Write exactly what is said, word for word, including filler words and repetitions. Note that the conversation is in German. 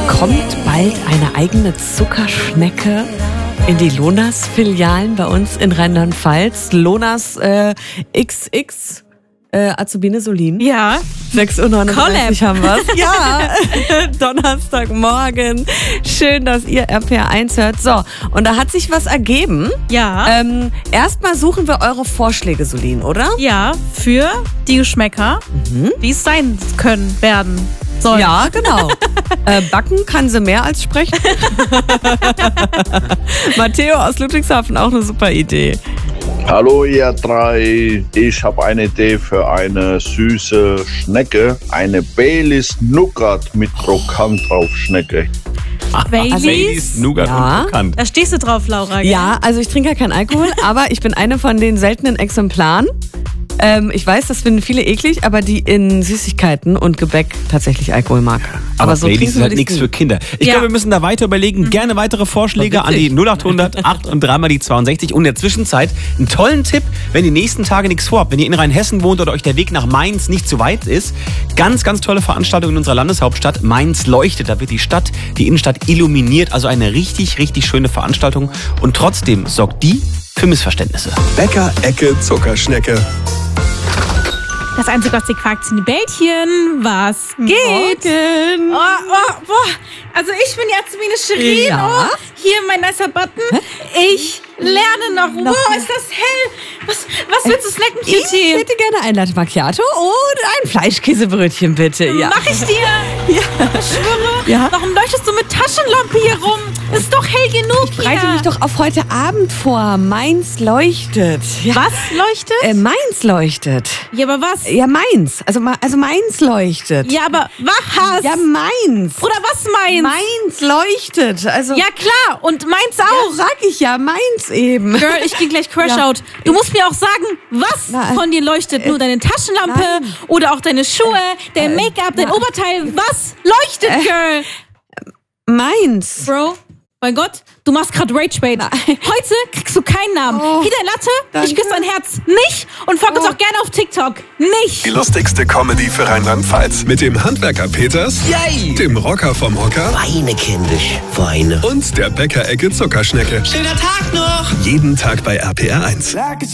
Kommt bald eine eigene Zuckerschnecke in die Lonas-Filialen bei uns in Rheinland-Pfalz? Lonas äh, X X äh, Azubine Solin. Ja. sechs Uhr neununddreißig Collab. haben wir es. Ja, Donnerstagmorgen. Schön, dass ihr R P R eins hört. So, und da hat sich was ergeben. Ja. Ähm, erstmal suchen wir eure Vorschläge, Solin, oder? Ja, für die Geschmäcker, Mhm. wie es sein können, werden sollen. Ja, genau. äh, backen kann sie mehr als sprechen. Matteo aus Ludwigshafen, auch eine super Idee. Hallo ihr drei, ich habe eine Idee für eine süße Schnecke, eine Baileys Nougat mit Krokant drauf Schnecke. Baileys? Baileys, Nougat Ja. und Krokant. Da stehst du drauf, Laura. gell? Ja, also ich trinke ja keinen Alkohol, aber ich bin eine von den seltenen Exemplaren. Ähm, ich weiß, das finden viele eklig, aber die in Süßigkeiten und Gebäck tatsächlich Alkohol mag. Aber so Baileys trinken ist wir halt das nichts nie. für Kinder. Ich Ja. glaube, wir müssen da weiter überlegen. Gerne weitere Vorschläge Doch, an die witzig. null acht hundert acht und dreimal die zweiundsechzig. Und in der Zwischenzeit einen tollen Tipp, wenn ihr die nächsten Tage nichts vorhabt. Wenn ihr in Rheinhessen wohnt oder euch der Weg nach Mainz nicht zu weit ist. Ganz, ganz tolle Veranstaltung in unserer Landeshauptstadt. Mainz leuchtet. Da wird die Stadt, die Innenstadt illuminiert. Also eine richtig, richtig schöne Veranstaltung. Und trotzdem sorgt die für Missverständnisse. Bäcker-Ecke Zuckerschnecke. Das einzige, was ihr quakt, sind die Bällchen. Was geht? Morgen. Oh, oh, boah. Also ich bin die Azubine Shirin. Ja. Oh, hier mein nicer Button. Ich lerne noch. Noch Wow, mehr. ist das hell. Was, was willst du snacken, Ich Cutie? hätte gerne ein Latte Macchiato und ein Fleischkäsebrötchen, bitte. Ja. Mach ich dir. Ja. Ich schwöre. Ja. Warum leuchtest du mit Taschenlampe hier rum? Ist doch hell genug Ich bereite hier. mich doch auf heute Abend vor. Mainz leuchtet. Ja. Was leuchtet? Äh, Mainz leuchtet. ja, aber was? Ja, Mainz. Also, Ma- also Mainz leuchtet. Ja, aber was? Ja, Mainz. Oder was meinst? Mainz leuchtet. Also, Ja, klar. Und meins auch. ja, sag ich ja, Mainz eben. Girl, ich geh gleich Crash Ja. out. Du musst mir auch sagen, was Na, von dir leuchtet. Nur deine Taschenlampe nein. oder auch deine Schuhe, dein Make-up, dein na. Oberteil. Was leuchtet, Girl? Mainz. Bro, mein Gott, du machst gerade Rage-Bait. Heute kriegst du keinen Namen. Oh, Hier dein Latte, danke. ich küsse dein Herz nicht und folg uns Oh. auch gerne auf TikTok. Nicht. Die lustigste Comedy für Rheinland-Pfalz. Mit dem Handwerker Peters, Yay! dem Rocker vom Hocker Weine, kindisch, weine. und der Bäcker-Ecke Zuckerschnecke. Schöner Tag noch! Jeden Tag bei R P R eins. Like a